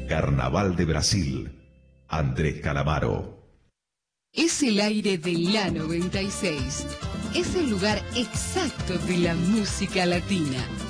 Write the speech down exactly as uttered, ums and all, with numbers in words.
Carnaval de Brasil, Andrés Calamaro. Es el aire de la noventa y seis. Es el lugar exacto de la música latina.